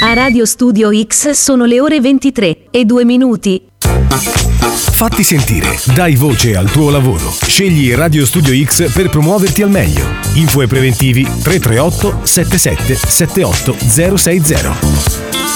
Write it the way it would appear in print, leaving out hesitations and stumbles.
A Radio Studio X sono le ore 23:02. Fatti sentire, dai voce al tuo lavoro. Scegli Radio Studio X per promuoverti al meglio. Info e preventivi 338 77 78 060.